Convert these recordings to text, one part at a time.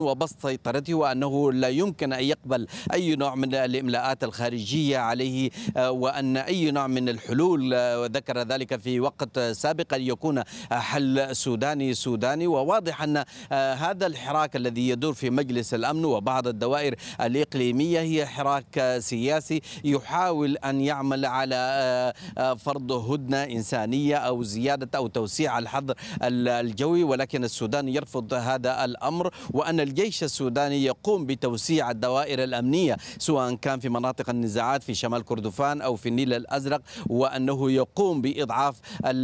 وبسط سيطرته، وأنه لا يمكن أن يقبل أي نوع من الإملاءات الخارجية عليه، وأن أي نوع من الحلول، وذكر ذلك في وقت سابق، أن يكون حل سوداني. وواضح أن هذا الحراك الذي يدور في مجلس الأمن وبعض الدوائر الإقليمية هي حراك سياسي يحاول أن يعمل على فرض هدنة إنسانية أو زيادة أو توسيع الحظر الجوي، ولكن السودان يرفض هذا الأمر، وأن الجيش السوداني يقوم بتوسيع الدوائر الأمنية سواء كان في مناطق النزاعات في شمال كردفان أو في النيل الأزرق، وأنه يقوم بإضعاف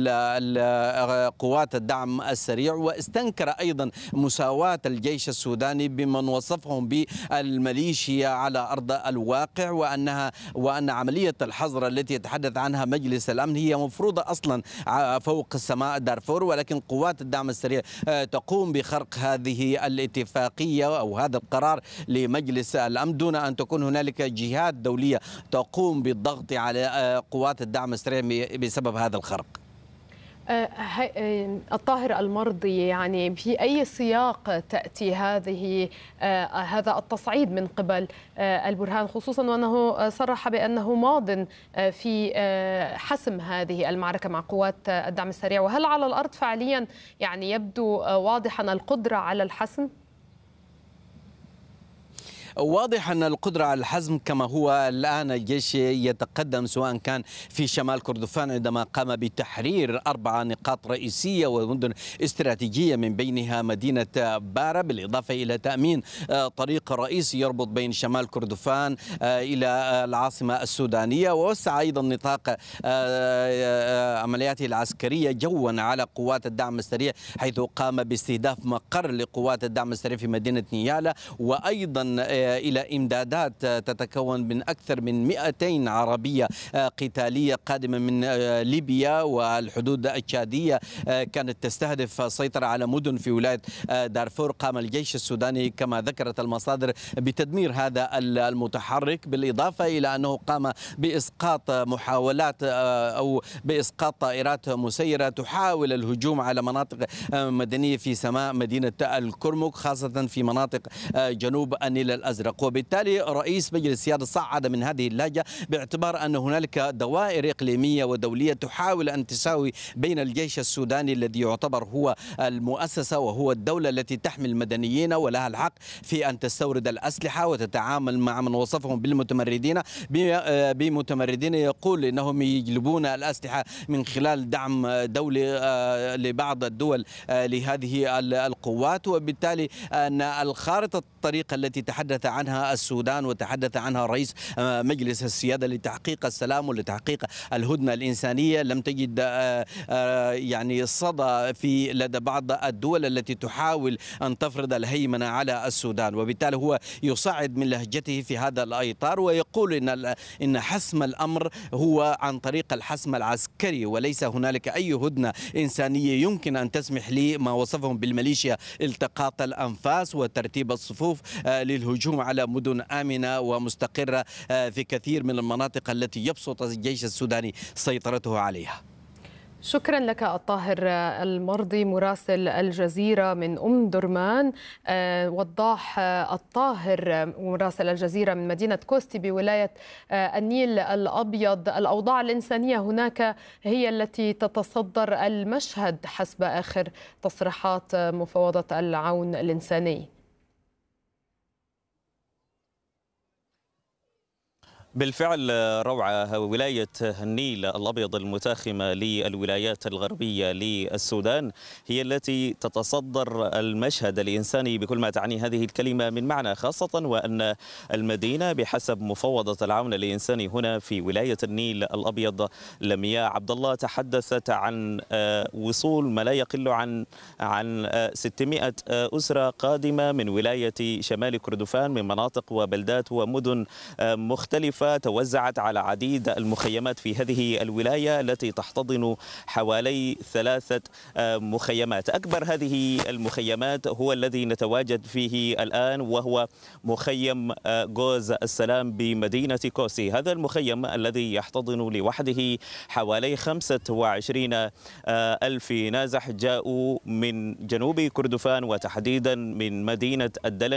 قوات الدعم السريع. واستنكر أيضا مساواة الجيش السوداني بمن وصفهم بالميليشيا على أرض الواقع، وأن عملية الحظر التي يتحدث عنها مجلس الأمن هي مفروضة أصلا فوق سماء دارفور، ولكن قوات الدعم السريع تقوم بخرق هذه الاتفاقية أو هذا القرار لمجلس الأمن دون أن تكون هنالك جهات دولية تقوم بالضغط على قوات الدعم السريع بسبب هذا الخرق. الطاهر المرضي، يعني في أي سياق تأتي هذا التصعيد من قبل البرهان، خصوصا وأنه صرح بأنه ماض في حسم هذه المعركة مع قوات الدعم السريع، وهل على الأرض فعليا يعني يبدو واضحا القدرة على الحسم؟ واضح أن القدرة على الحزم كما هو الآن الجيش يتقدم سواء كان في شمال كردفان عندما قام بتحرير 4 نقاط رئيسية ومدن استراتيجية من بينها مدينة بارا، بالإضافة إلى تأمين طريق رئيسي يربط بين شمال كردفان إلى العاصمة السودانية، ووسع أيضا نطاق عملياته العسكرية جوا على قوات الدعم السريع، حيث قام باستهداف مقر لقوات الدعم السريع في مدينة نيالا، وأيضا إلى إمدادات تتكون من أكثر من 200 عربية قتالية قادمة من ليبيا والحدود التشادية، كانت تستهدف السيطرة على مدن في ولاية دارفور. قام الجيش السوداني كما ذكرت المصادر بتدمير هذا المتحرك، بالإضافة إلى أنه قام بإسقاط محاولات أو بإسقاط طائرات مسيرة تحاول الهجوم على مناطق مدنية في سماء مدينة الكرمك، خاصة في مناطق جنوب النيل الأزرق. وبالتالي رئيس مجلس السيادة صعد من هذه اللهجة باعتبار أن هنالك دوائر إقليمية ودولية تحاول أن تساوي بين الجيش السوداني الذي يعتبر هو المؤسسة وهو الدولة التي تحمي المدنيين ولها الحق في أن تستورد الأسلحة وتتعامل مع من وصفهم بمتمردين يقول إنهم يجلبون الأسلحة من خلال دعم دولي لبعض الدول لهذه القوات. وبالتالي أن الخارطة الطريقة التي تحدث عنها السودان وتحدث عنها رئيس مجلس السيادة لتحقيق السلام ولتحقيق الهدنة الإنسانية لم تجد يعني صدى في لدى بعض الدول التي تحاول أن تفرض الهيمنة على السودان، وبالتالي هو يصعد من لهجته في هذا الإطار ويقول إن حسم الأمر هو عن طريق الحسم العسكري، وليس هنالك أي هدنة إنسانية يمكن أن تسمح لما وصفهم بالميليشيا التقاط الأنفاس وترتيب الصفوف للهجوم على مدن آمنة ومستقرة في كثير من المناطق التي يبسط الجيش السوداني سيطرته عليها. شكرا لك الطاهر المرضي مراسل الجزيرة من أم درمان. وضاح الطاهر مراسل الجزيرة من مدينة كوستي بولاية النيل الأبيض الأوضاع الإنسانية هناك هي التي تتصدر المشهد حسب آخر تصريحات مفوضة العون الإنساني. بالفعل روعة، ولاية النيل الأبيض المتاخمة للولايات الغربية للسودان هي التي تتصدر المشهد الإنساني بكل ما تعني هذه الكلمة من معنى، خاصة وأن المدينة بحسب مفوضة العون الإنساني هنا في ولاية النيل الأبيض لمياء عبد الله تحدثت عن وصول ما لا يقل عن 600 أسرة قادمة من ولاية شمال كردفان من مناطق وبلدات ومدن مختلفة مختلفة توزعت على عديد المخيمات في هذه الولاية التي تحتضن حوالي 3 مخيمات. أكبر هذه المخيمات هو الذي نتواجد فيه الآن، وهو مخيم جوز السلام بمدينة كوسي. هذا المخيم الذي يحتضن لوحده حوالي 25 ألف نازح جاءوا من جنوب كردفان وتحديدا من مدينة الدلن